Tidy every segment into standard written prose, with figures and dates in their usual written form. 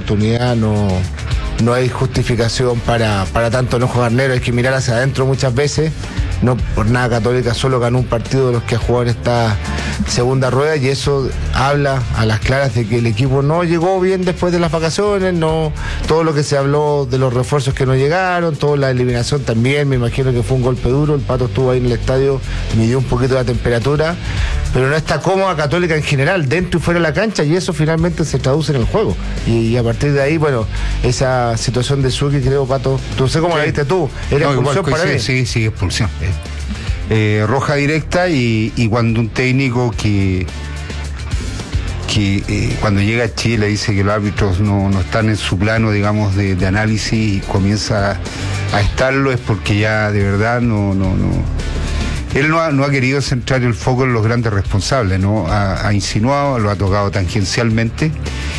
oportunidad, no hay justificación para tanto enojo Garnero. Hay que mirar hacia adentro muchas veces. No por nada Católica solo ganó un partido de los que ha jugado en esta segunda rueda, y eso habla a las claras de que el equipo no llegó bien después de las vacaciones. No, todo lo que se habló de los refuerzos que no llegaron, toda la eliminación también, me imagino que fue un golpe duro. El Pato estuvo ahí en el estadio, midió un poquito la temperatura, pero no está cómoda Católica en general, dentro y fuera de la cancha, y eso finalmente se traduce en el juego. Y a partir de ahí, bueno, esa situación de Suki, creo, Pato, no sé cómo la viste tú, era expulsión para mí. Sí, expulsión. Roja directa, y cuando un técnico que cuando llega a Chile dice que los árbitros no están en su plano, digamos, de análisis, y comienza a estarlo, es porque ya de verdad él no ha querido centrar el foco en los grandes responsables, ¿no? Ha insinuado, lo ha tocado tangencialmente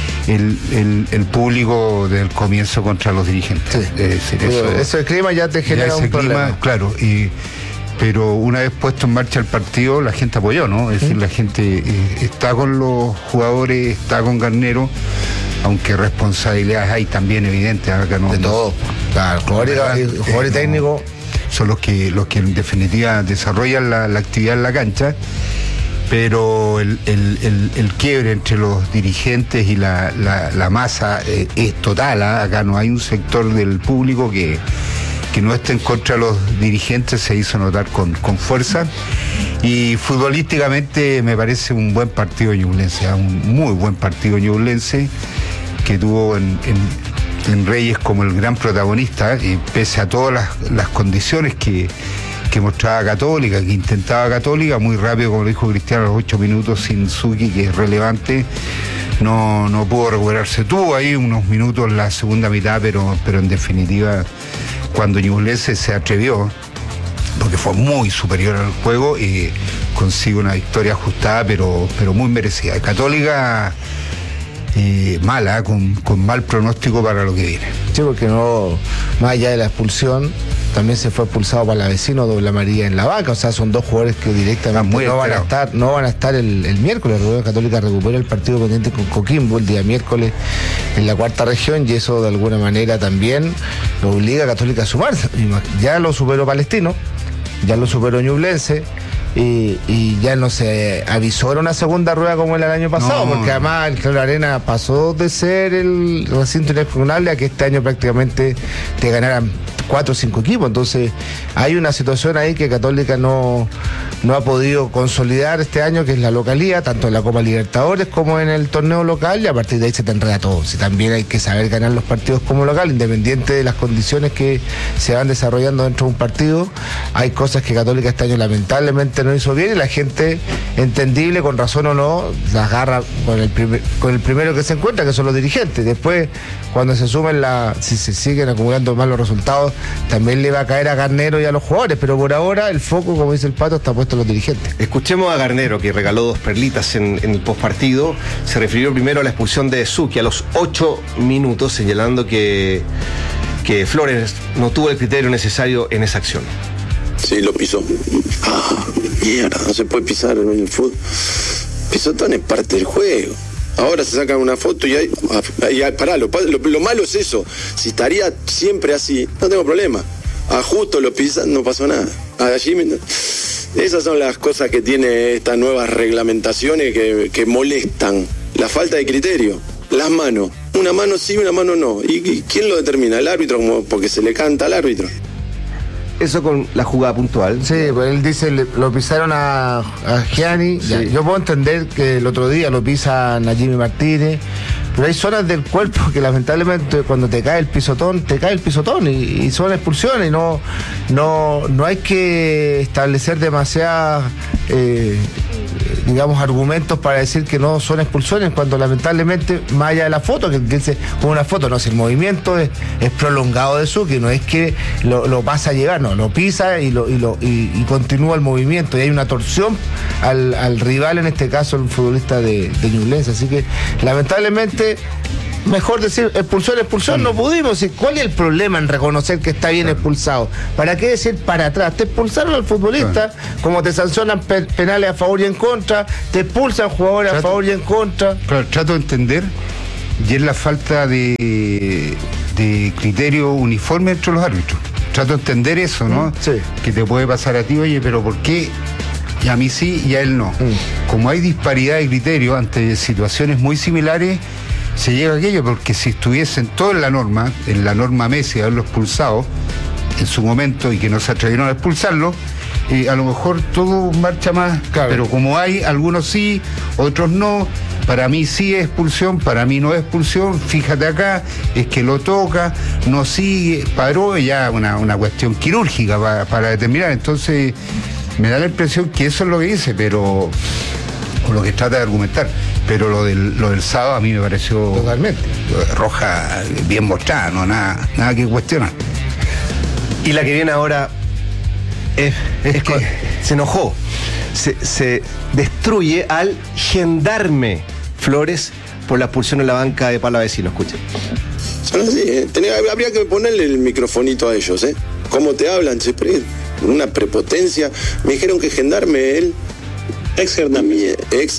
el público del comienzo contra los dirigentes. Sí. Ese clima ya te genera un problema. Claro, pero una vez puesto en marcha el partido, la gente apoyó, ¿no? Es decir, la gente está con los jugadores, está con Garnero, aunque responsabilidades hay también evidentes acá, ¿no? De todo. Claro, jugadores técnicos son los que en definitiva desarrollan la actividad en la cancha, pero el quiebre entre los dirigentes y la masa es total, ¿eh? Acá no hay un sector del público que no esté en contra de los dirigentes, se hizo notar con fuerza. Y futbolísticamente me parece un buen partido Ñublense, un muy buen partido Ñublense, que tuvo en Reyes como el gran protagonista, pese a todas las condiciones que mostraba Católica, que intentaba Católica, muy rápido, como lo dijo Cristiano, a los 8 minutos sin Suki, que es relevante, no pudo recuperarse. Tuvo ahí unos minutos en la segunda mitad, pero en definitiva, cuando Ñublense se atrevió, porque fue muy superior al juego, consigue una victoria ajustada, pero muy merecida. Católica mala, con mal pronóstico para lo que viene. Sí, porque más allá de la expulsión, también se fue expulsado para la vecino doble amarilla en la banca. O sea, son dos jugadores que directamente no van a estar el miércoles. La Católica recupera el partido pendiente con Coquimbo el día miércoles en la cuarta región, y eso de alguna manera también lo obliga a Católica a sumarse. Ya lo superó Palestino, ya lo superó Ñublense, y ya no se avisora una segunda rueda como el año pasado, porque además el Claro Arena pasó de ser el recinto inexpugnable a que este año prácticamente te ganaran 4 o 5 equipos. Entonces hay una situación ahí que Católica no ha podido consolidar este año, que es la localía, tanto en la Copa Libertadores como en el torneo local, y a partir de ahí se te enreda todo. Si también hay que saber ganar los partidos como local, independiente de las condiciones que se van desarrollando dentro de un partido. Hay cosas que Católica este año lamentablemente no hizo bien, y la gente, entendible, con razón o no, las agarra con el primero que se encuentra, que son los dirigentes. Después, cuando se sumen si se siguen acumulando malos resultados, también le va a caer a Garnero y a los jugadores, pero por ahora el foco, como dice el Pato, está puesto en los dirigentes. Escuchemos a Garnero, que regaló 2 perlitas en el postpartido. Se refirió primero a la expulsión de Suki a los 8 minutos, señalando que Flores no tuvo el criterio necesario en esa acción. Sí, lo pisó. Mierda, no se puede pisar en el fútbol. Pisotón es parte del juego. Ahora se sacan una foto y pará, lo malo es eso. Si estaría siempre así, no tengo problema. A justo lo pisan, no pasó nada. Esas son las cosas que tiene estas nuevas reglamentaciones que molestan. La falta de criterio. Las manos. Una mano sí, una mano no. ¿Y quién lo determina? El árbitro, porque se le canta al árbitro. Eso con la jugada puntual. Sí, pues él dice, lo pisaron a Gianni. Sí. Yo puedo entender que el otro día lo pisan a Jimmy Martínez, pero hay zonas del cuerpo que lamentablemente cuando te cae el pisotón y son expulsiones. No hay que establecer demasiadas argumentos para decir que no son expulsiones, cuando lamentablemente, más allá de la foto, que dice una foto, no, si el movimiento es prolongado de Suki, no es que lo pasa a llegar, no, lo pisa y continúa el movimiento, y hay una torsión al rival, en este caso el futbolista de Ñublense. Así que lamentablemente, mejor decir expulsión, no pudimos. ¿Cuál es el problema en reconocer que está bien expulsado? ¿Para qué decir para atrás? Te expulsaron al futbolista, como te sancionan penales a favor y en contra, te expulsan jugadores a favor y en contra. Claro, trato de entender y es la falta de criterio uniforme entre los árbitros. Trato de entender eso, ¿no? Sí. Que te puede pasar a ti, oye, pero ¿por qué? Y a mí sí y a él no. Como hay disparidad de criterio ante situaciones muy similares, se llega a aquello, porque si estuviesen todos en la norma Messi, haberlo expulsado en su momento y que no se atrevieron a expulsarlo, a lo mejor todo marcha más, claro. Pero como hay algunos sí, otros no, para mí sí es expulsión, para mí no es expulsión, fíjate acá, es que lo toca, no sigue, paró, ya una cuestión quirúrgica para determinar. Entonces me da la impresión que eso es lo que dice, pero o lo que trata de argumentar, pero lo del sábado a mí me pareció totalmente roja bien mostrada, no nada que cuestionar. Y la que viene ahora es que se enojó, se destruye al gendarme Flores por la expulsión en la banca de Palavecino. Escuchen. Son así, ¿eh? Habría que ponerle el microfonito a ellos, ¿eh? ¿Cómo te hablan? Una prepotencia. Me dijeron que gendarme él. Ex gendarme.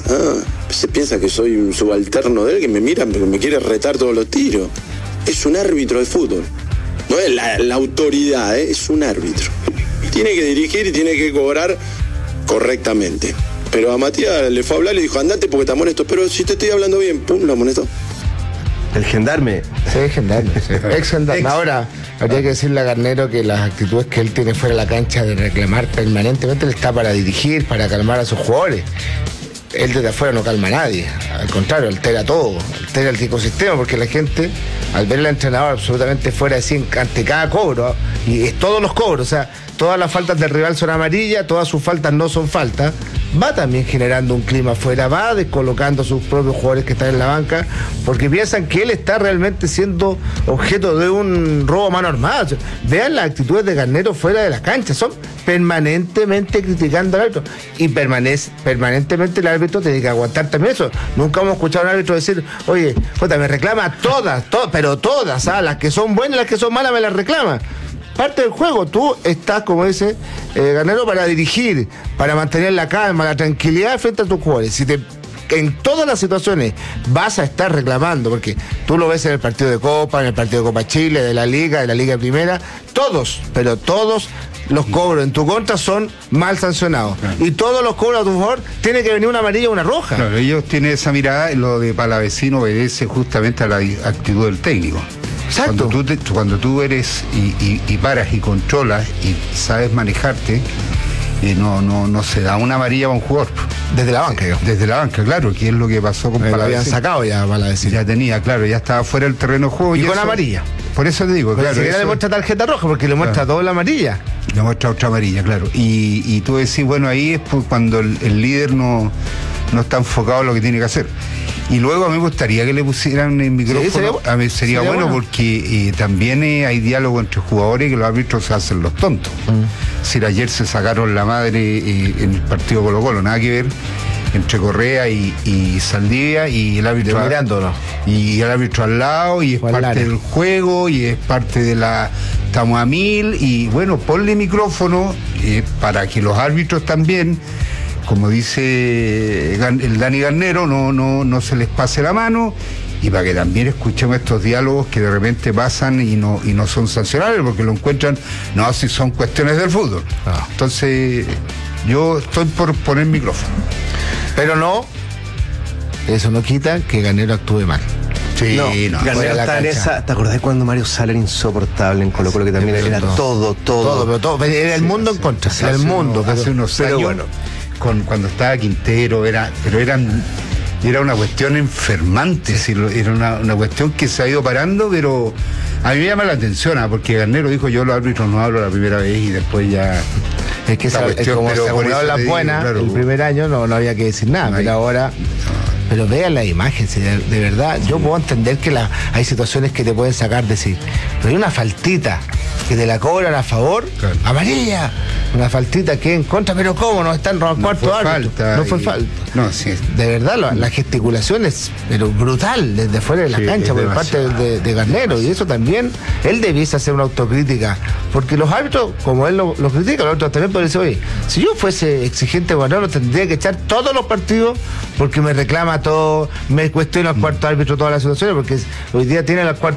Se piensa que soy un subalterno de él, que me mira, porque me quiere retar todos los tiros. Es un árbitro de fútbol. No es la autoridad, ¿eh? Es un árbitro. Tiene que dirigir y tiene que cobrar correctamente. Pero a Matías le fue a hablar y le dijo, andate porque te amonesto. Pero si te estoy hablando bien, pum, lo amonestó. El gendarme. Sí, gendarme. Ex gendarme. Ahora, habría que decirle a Garnero que las actitudes que él tiene fuera de la cancha de reclamar permanentemente, él está para dirigir, para calmar a sus jugadores. Él desde afuera no calma a nadie, al contrario, altera todo, altera el ecosistema, porque la gente, al ver al entrenador absolutamente fuera de sí ante cada cobro, y es todos los cobros, o sea, todas las faltas del rival son amarillas, todas sus faltas no son faltas, va también generando un clima afuera, va descolocando a sus propios jugadores que están en la banca, porque piensan que él está realmente siendo objeto de un robo a mano armada. O sea, vean las actitudes de Garnero fuera de la cancha, son permanentemente criticando al árbitro, y permanentemente el árbitro tiene que aguantar también eso. Nunca hemos escuchado a un árbitro decir, oye, me reclama todas, pero todas, las que son buenas y las que son malas me las reclama. Parte del juego, tú estás, como dice Garnero, para dirigir, para mantener la calma, la tranquilidad frente a tus jugadores. Si en todas las situaciones vas a estar reclamando, porque tú lo ves en el partido de Copa, en el partido de Copa Chile, de la Liga Primera, todos los cobros en tu contra son mal sancionados. Claro. Y todos los cobros a tu favor tiene que venir una amarilla o una roja. Claro, ellos tienen esa mirada, lo de Palavecino obedece justamente a la actitud del técnico. Exacto. Cuando tú eres y paras y controlas y sabes manejarte, no se da una amarilla a un jugador. Desde la banca, yo. Desde la banca, claro, que es lo que pasó con Palavecino. Lo habían sacado ya, Palavecino. Ya tenía, claro, ya estaba fuera del terreno de juego. Y con eso, amarilla. Por eso te digo, pero claro. Ni siquiera le muestra tarjeta roja, porque le muestra todo la amarilla. Le muestra otra amarilla, claro. Y tú decís, bueno, ahí es cuando el líder no está enfocado en lo que tiene que hacer. Y luego a mí me gustaría que le pusieran el micrófono. A mí sería bueno porque también hay diálogo entre jugadores, que los árbitros se hacen los tontos. Si ayer se sacaron la madre en el partido Colo-Colo, nada que ver, entre Correa y Saldivia, y el árbitro mirándolo. Y el árbitro al lado, y es parte del juego, y es parte de la... Estamos a 1000, y bueno, ponle micrófono para que los árbitros también, como dice el Dani Garnero, no se les pase la mano, y para que también escuchemos estos diálogos que de repente pasan y no son sancionables, porque lo encuentran, no, si son cuestiones del fútbol. Entonces, yo estoy por poner micrófono. Pero eso no quita que Garnero actúe mal. Sí, no. Garnero está en esa. ¿Te acordás cuando Mario Sala era insoportable en Colo-Colo, que también era todo? Era el mundo en contra. Era el mundo. Hace unos años, bueno, cuando estaba Quintero, era una cuestión enfermante, sí. Era una cuestión que se ha ido parando, pero a mí me llama la atención, porque Garnero dijo, yo los árbitros no hablo la primera vez y después ya... Es que como se acumularon las buenas, claro, el primer año no había que decir nada, pero ahora... Pero vean la imagen, de verdad, yo puedo entender que hay situaciones que te pueden sacar de sí, pero hay una faltita que te la cobran a favor, claro. Amarilla, una faltita que en contra, pero ¿cómo? No están robando cuarto árbitro. No fue falta. No, sí. De verdad, la gesticulación es pero brutal desde fuera de la cancha por parte de Garnero, y eso también, él debiese hacer una autocrítica, porque los árbitros, como él lo critica, los árbitros también pueden decir, oye, si yo fuese exigente con Garnero, tendría que echar todos los partidos porque me reclama rato, me cuestiono al cuarto árbitro todas las situaciones, porque hoy día tiene al cuarto